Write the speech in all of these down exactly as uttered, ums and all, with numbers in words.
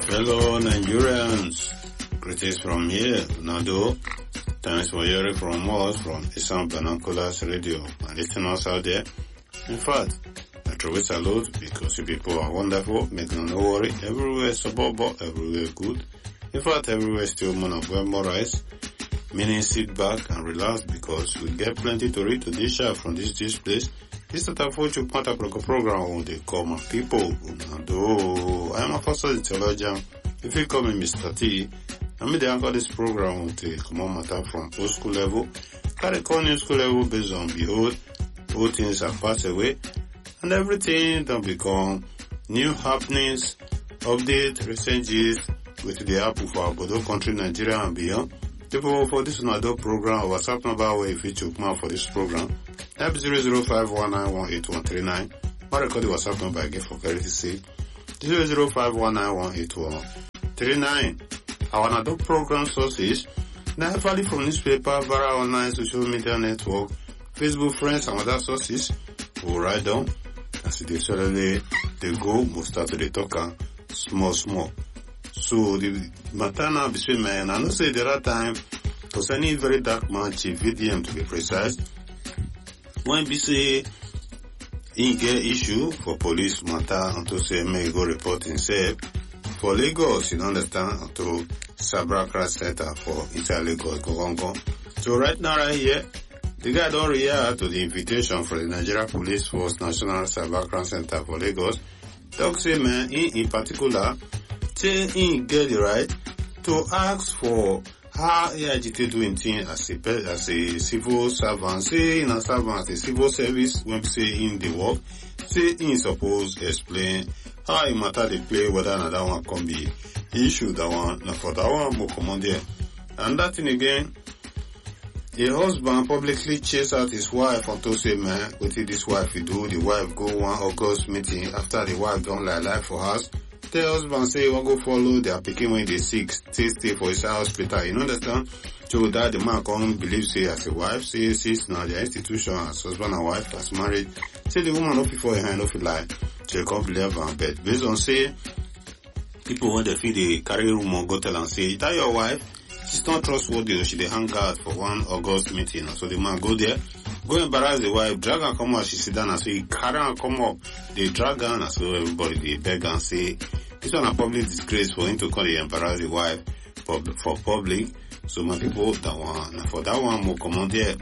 Hello Nigerians, greetings from here, Nado. Thanks for hearing from us from Isam Binoculars Radio and listeners out there. In fact, I truly salute because you people are wonderful, make no worry, everywhere suburban, everywhere good. In fact, everywhere still monogamous, meaning sit back and relax because we get plenty to read to this show from this this place. This is the Fortune Panta program when they call my people. Nado, I am a first theologian. If you call me Mister T, I mean they anchor this program to come on matter from old school level, carry call new school level based on behold, old things have passed away, and everything don't become new happenings, update, recent gist with the apple for our Bodo country, Nigeria and beyond. People for this Nado program, WhatsApp number where if you took man for this program, type zero zero five one nine one eight one three nine. I record the WhatsApp number again for clarity's sake. zero zero five one nine one eight one three nine. Our Nado program sources, now value from newspaper, via online social media network, Facebook friends and other sources. We'll write down as it is already they go, we'll start to the talker small small. So the matter now between me and I know say the other time concerning very dark man chief V D M to be precise. When we say he get issue for police matter until say may go report himself for Lagos, you understand, to Sabra Center for inside Lagos, Gogongo. So right now right here, the guy don't react to the invitation for the Nigeria Police Force National Cyber Center for Lagos. Talk say man in, in particular say he get the right to ask for how he agitated doing things as a, as a civil servant, say in a servant, a civil service, when we say in the work, say he supposed to explain how he matter they play, whether another one can be issue that one, now for that one more common there. And that thing again, a husband publicly chase out his wife unto say, man, what did this wife he do? The wife go one August meeting after the wife don't lie lie for us. The husband say, "We'll go follow their picking when they sick, stay stay for his hospital." You understand? So that the man can't believe say as a wife, say sis now the institution as husband and wife as married. Say the woman not for her hand, not lie. She can't believe her bed. Based on say people when they feel they carry rumor go tell and say, "That your wife? She's not trustworthy. She they hang out for one August meeting." So the man go there, go embarrass the wife, drag her come out. She sit down and say, "Carry her come up." They drag her and so everybody they beg and say, this one a public disgrace for him to call the embarrass the wife for, for public. So my people, that one, for that one, more come on there.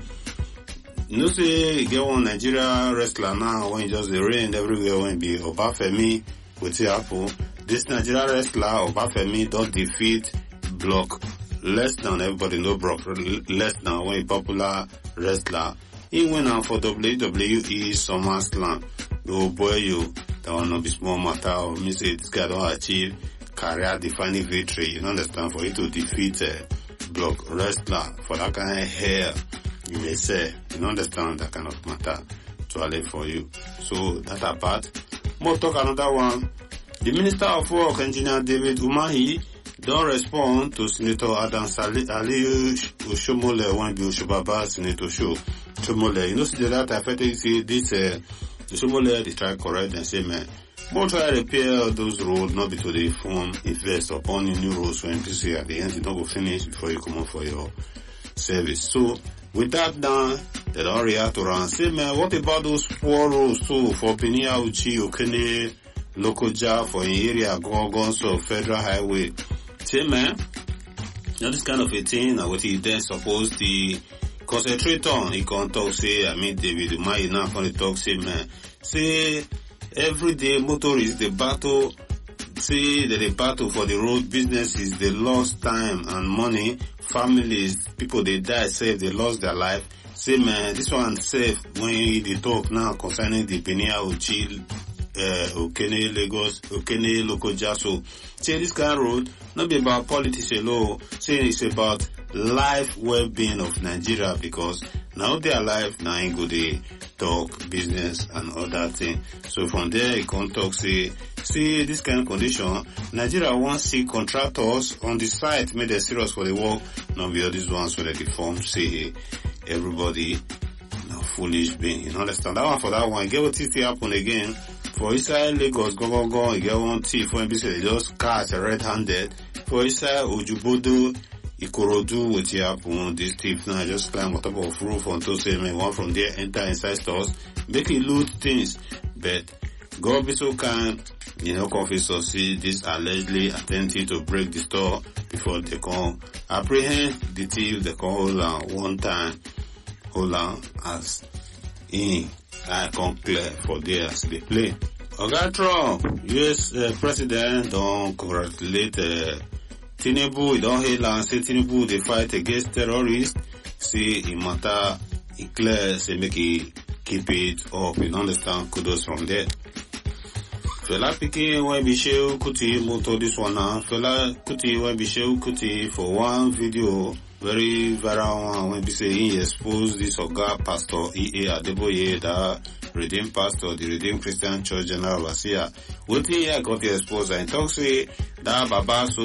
You know, say, you get one Nigeria wrestler now, when just the rain everywhere, when be Obafemi with the apple. This Nigeria wrestler, Obafemi, don't defeat Block less than everybody know Brock less than when popular wrestler. He went out for W W E SummerSlam. No boy, you that will not be small matter or me say this guy don't achieve career defining victory. You understand? For you to defeat a Block wrestler for that kind of hair, you may say, you understand that kind of matter to allay for you. So that apart, more talk another one. The Minister of Work, Engineer David Umahi, don't respond to Senator Adam Aliyu Oshomole when be Oshobaba Senator Show Oshomole. You know, see that I felt see this uh, Oshomole they try correct and say, man, more try repair those roads, not be to the form invest upon new roads when you see at the end you don't go finish before you come on for your service. So with that done, they don't react to and say, man, what about those poor roads too for Benia Uchi Okene local job for an area Gogon so federal highway? Say, man, now this kind of a thing, now what he then supposed to concentrate on, he can talk, say, I mean, David Umahi now can talk, say, man, say, every day motorists, the battle, say that the battle for the road businesses, they lost time and money, families, people they die, say they lost their life. Say, man, this one safe when they talk now concerning the Benia Uchi Uh, Okene Lagos, Okene Lokoja. So, say this kind of road, not be about politics alone, say it's about life well-being of Nigeria because now they are alive, now ain't go they talk business and all that thing. So from there, you can talk, say, see this kind of condition, Nigeria wants to see contractors on the site, make them serious for the work, not be all these ones where they form, say, everybody, no foolish being, you understand? That one for that one, get what it happen again. For inside Lagos, go go go, you get one thief when be say they just catch red-handed. For inside Ojubodo, Ikorodu, with happen, this thief now just climb on top of roof until say man one from there enter inside stores, make it loot things. But God be so kind, you know, confess to see this allegedly attempting to break the store before they come apprehend the thief. They can hold on one time, hold on as in I come clear for there as they play. Oga Trump, U S uh, president, don't congratulate uh, Tinubu. He don't hail and say Tinubu they fight against terrorists. Say it matter, it clear, say make it keep it up. You understand? Kudos from there. Fela Pikin when Bisheu Kuti moto this one now. Fela Kuti when Bisheu Kuti for one video very viral one when be say he exposed this Oga Pastor E A Adeboye, that Redeemed Pastor, the Redeemed Christian Church General Overseer. What he got exposed and talk say that Baba so